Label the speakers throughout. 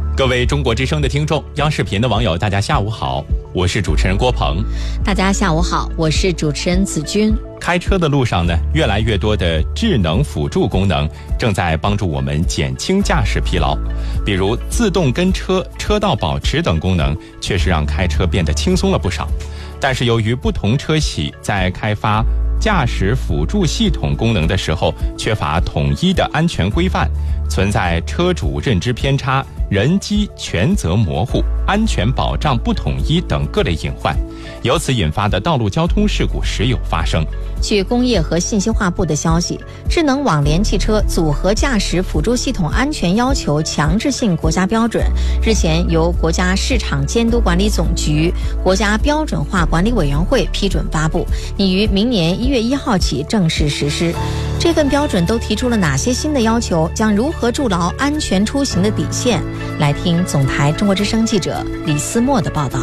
Speaker 1: 各位中国之声的听众，央视频的网友，大家下午好，我是主持人郭鹏。
Speaker 2: 大家下午好，我是主持人子君。
Speaker 1: 开车的路上呢，越来越多的智能辅助功能正在帮助我们减轻驾驶疲劳，比如自动跟车、车道保持等功能，确实让开车变得轻松了不少。但是由于不同车企在开发驾驶辅助系统功能的时候缺乏统一的安全规范，存在车主认知偏差、人机权责模糊、安全保障不统一等各类隐患，由此引发的道路交通事故时有发生。
Speaker 2: 据工业和信息化部的消息，智能网联汽车组合驾驶辅助系统安全要求强制性国家标准日前由国家市场监督管理总局、国家标准化管理委员会批准发布，拟于明年1月1号起正式实施。这份标准都提出了哪些新的要求？将如何筑牢安全出行的底线？来听总台中国之声记者李思墨的报道。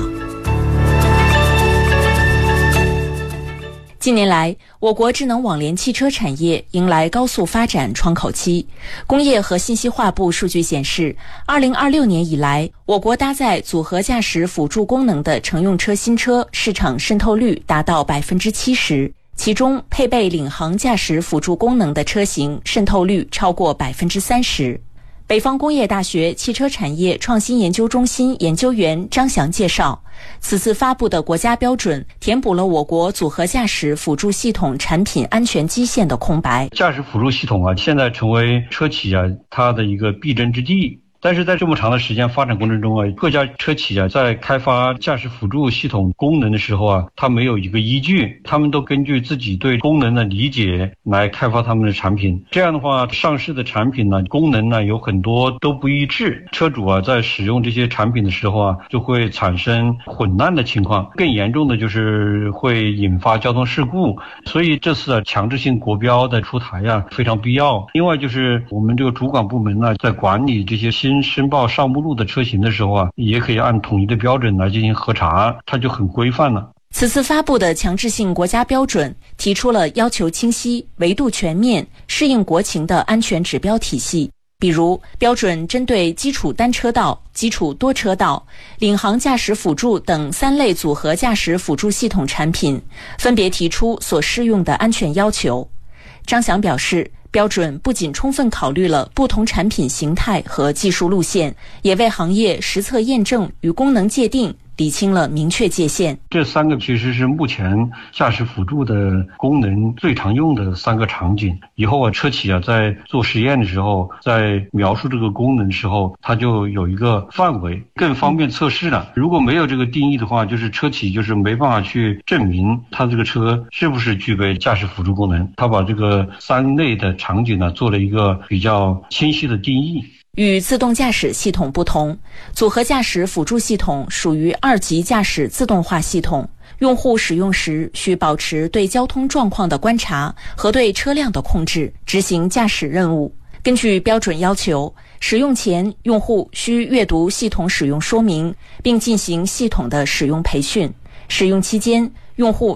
Speaker 3: 近年来，我国智能网联汽车产业迎来高速发展窗口期。工业和信息化部数据显示，2026年以来，我国搭载组合驾驶辅助功能的乘用车新车市场渗透率达到70%，其中配备领航驾驶辅助功能的车型渗透率超过30%。北方工业大学汽车产业创新研究中心研究员张翔介绍，此次发布的国家标准填补了我国组合驾驶辅助系统产品安全基线的空白。
Speaker 4: 驾驶辅助系统现在成为车企它的一个必争之地。但是在这么长的时间发展过程中各家车企在开发驾驶辅助系统功能的时候它没有一个依据，他们都根据自己对功能的理解来开发他们的产品。这样的话，上市的产品功能有很多都不一致，车主在使用这些产品的时候就会产生混乱的情况，更严重的就是会引发交通事故。所以这次强制性国标的出台非常必要。另外就是我们这个主管部门在管理这些新申报上目录的车型的时候也可以按统一的标准来进行核查，它就很规范了。
Speaker 3: 此次发布的强制性国家标准提出了要求清晰、维度全面、适应国情的安全指标体系，比如标准针对基础单车道、基础多车道、领航驾驶辅助等3类组合驾驶辅助系统产品，分别提出所适用的安全要求。张翔表示，标准不仅充分考虑了不同产品形态和技术路线，也为行业实测验证与功能界定理清了明确界限。
Speaker 4: 这3个其实是目前驾驶辅助的功能最常用的3个场景。以后车企在做实验的时候，在描述这个功能的时候，它就有一个范围，更方便测试了。如果没有这个定义的话，就是车企就是没办法去证明它这个车是不是具备驾驶辅助功能。它把这个3类的场景做了一个比较清晰的定义。
Speaker 3: 与自动驾驶系统不同，组合驾驶辅助系统属于2级驾驶自动化系统，用户使用时需保持对交通状况的观察和对车辆的控制，执行驾驶任务。根据标准要求，使用前用户需阅读系统使用说明，并进行系统的使用培训。使用期间，用户